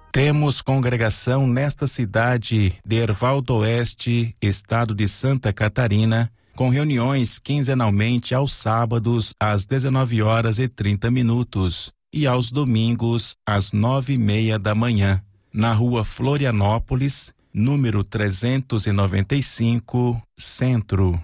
Temos congregação nesta cidade de Herval do Oeste, estado de Santa Catarina, com reuniões quinzenalmente aos sábados às 19h30 e aos domingos às 9h30 da manhã, na rua Florianópolis, número 395, Centro.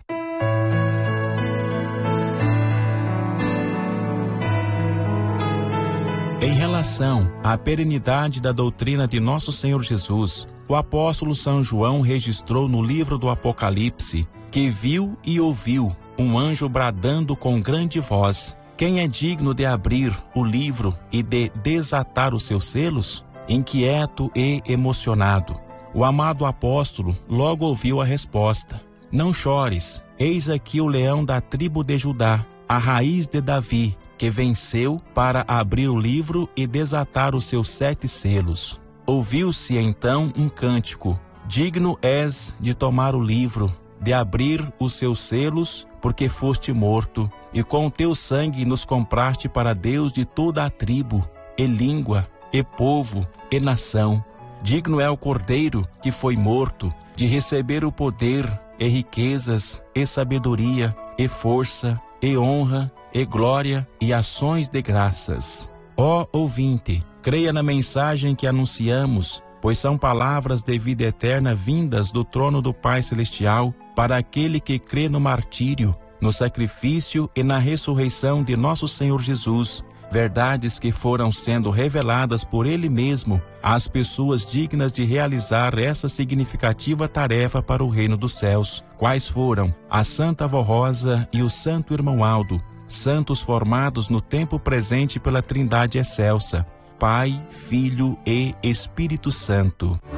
Em relação à perenidade da doutrina de Nosso Senhor Jesus, o apóstolo São João registrou no livro do Apocalipse que viu e ouviu um anjo bradando com grande voz: quem é digno de abrir o livro e de desatar os seus selos? Inquieto e emocionado, o amado apóstolo logo ouviu a resposta: não chores, eis aqui o leão da tribo de Judá, a raiz de Davi, que venceu para abrir o livro e desatar os seus 7 selos. Ouviu-se então um cântico: digno és de tomar o livro, de abrir os seus selos, porque foste morto, e com o teu sangue nos compraste para Deus de toda a tribo, e língua, e povo, e nação. Digno é o Cordeiro que foi morto, de receber o poder, e riquezas, e sabedoria, e força, e honra, e glória, e ações de graças. Ó ouvinte, creia na mensagem que anunciamos, pois são palavras de vida eterna vindas do trono do Pai Celestial para aquele que crê no martírio, no sacrifício e na ressurreição de nosso Senhor Jesus, verdades que foram sendo reveladas por Ele mesmo às pessoas dignas de realizar essa significativa tarefa para o reino dos céus, quais foram a Santa Avó Rosa e o Santo Irmão Aldo, santos formados no tempo presente pela Trindade Excelsa, Pai, Filho e Espírito Santo.